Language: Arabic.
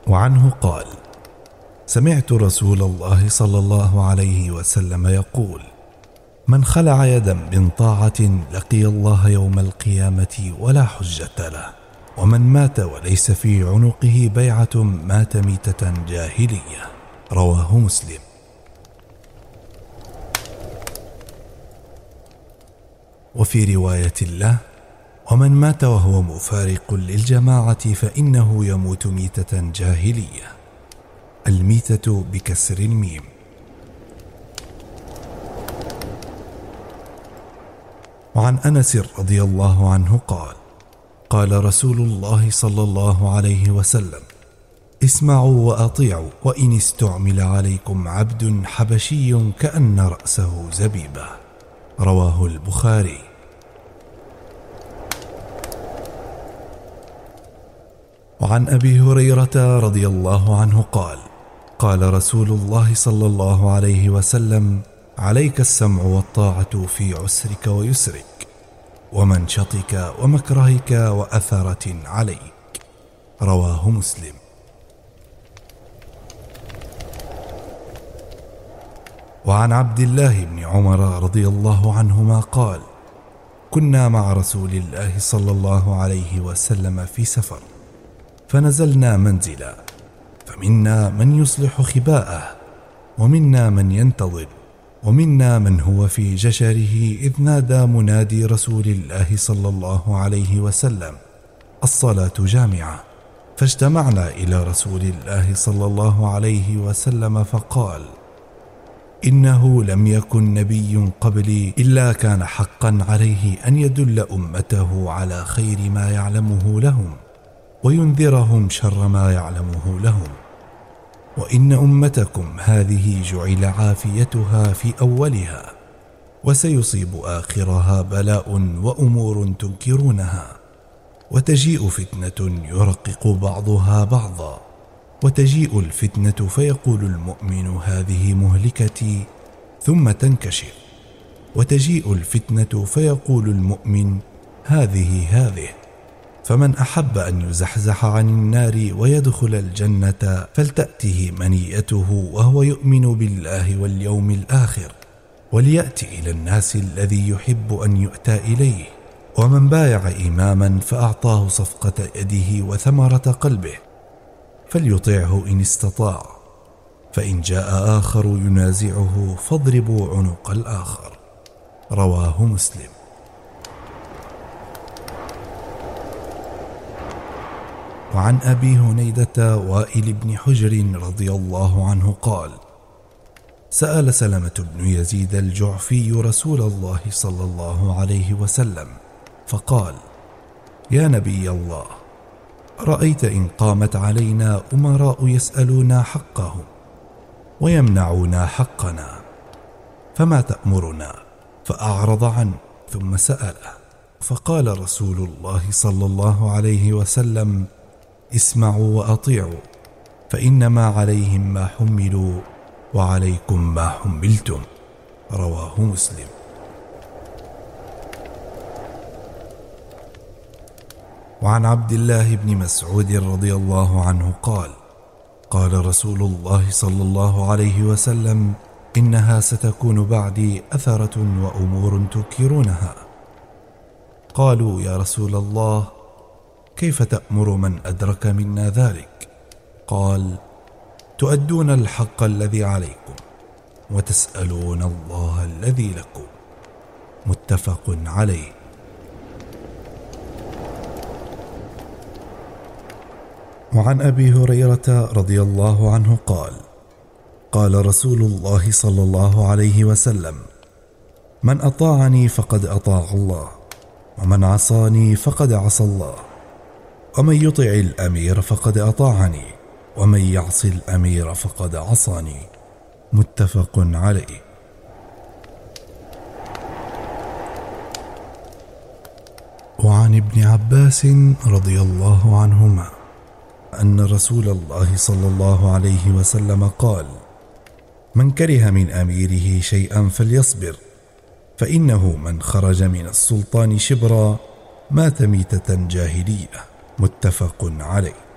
وعنه قال: سمعت رسول الله صلى الله عليه وسلم يقول: من خلع يدا من طاعة لقي الله يوم القيامة ولا حجة له، ومن مات وليس في عنقه بيعة مات ميتة جاهلية. رواه مسلم. وفي رواية له: ومن مات وهو مفارق للجماعة فإنه يموت ميتة جاهلية. الميتة بكسر الميم. وعن أنس رضي الله عنه قال: قال رسول الله صلى الله عليه وسلم: اسمعوا وأطيعوا وإن استعمل عليكم عبد حبشي كأن رأسه زبيبة. رواه البخاري. وعن أبي هريرة رضي الله عنه قال: قال رسول الله صلى الله عليه وسلم: عليك السمع والطاعة في عسرك ويسرك، ومنشطك ومكرهك وأثرة عليك. رواه مسلم. وعن عبد الله بن عمر رضي الله عنهما قال: كنا مع رسول الله صلى الله عليه وسلم في سفر، فنزلنا منزلا، فمنا من يصلح خباءه، ومنا من ينتظر، ومنا من هو في جشره، إذ نادى منادي رسول الله صلى الله عليه وسلم: الصلاة جامعة. فاجتمعنا إلى رسول الله صلى الله عليه وسلم فقال: إنه لم يكن نبي قبلي إلا كان حقا عليه أن يدل أمته على خير ما يعلمه لهم، وينذرهم شر ما يعلمه لهم. وإن أمتكم هذه جعل عافيتها في أولها، وسيصيب آخرها بلاء وأمور تنكرونها، وتجيء فتنة يرقق بعضها بعضا، وتجيء الفتنة فيقول المؤمن هذه مهلكتي، ثم تنكشف، وتجيء الفتنة فيقول المؤمن هذه، فمن أحب أن يزحزح عن النار ويدخل الجنة فلتأته منيته وهو يؤمن بالله واليوم الآخر، وليأتي إلى الناس الذي يحب أن يؤتى إليه. ومن بايع إماما فأعطاه صفقة يده وثمرة قلبه فليطعه إن استطاع، فإن جاء آخر ينازعه فاضربوا عنق الآخر. رواه مسلم. وعن أبي هنيدة وائل بن حجر رضي الله عنه قال: سأل سلمة بن يزيد الجعفي رسول الله صلى الله عليه وسلم فقال: يا نبي الله، رأيت إن قامت علينا أمراء يسألونا حقهم ويمنعونا حقنا، فما تأمرنا؟ فأعرض عنه ثم سأله، فقال رسول الله صلى الله عليه وسلم: اسمعوا وأطيعوا، فإنما عليهم ما حملوا وعليكم ما حملتم. رواه مسلم. وعن عبد الله بن مسعود رضي الله عنه قال: قال رسول الله صلى الله عليه وسلم: إنها ستكون بعدي أثرة وأمور تنكرونها. قالوا: يا رسول الله، كيف تأمر من أدرك منا ذلك؟ قال: تؤدون الحق الذي عليكم وتسألون الله الذي لكم. متفق عليه. وعن أبي هريرة رضي الله عنه قال: قال رسول الله صلى الله عليه وسلم: من أطاعني فقد أطاع الله، ومن عصاني فقد عصى الله، ومن يطع الأمير فقد أطاعني، ومن يعص الأمير فقد عصاني. متفق عليه. وعن ابن عباس رضي الله عنهما أن رسول الله صلى الله عليه وسلم قال: من كره من أميره شيئا فليصبر، فإنه من خرج من السلطان شبرا مات ميتة جاهلية. متفق عليه.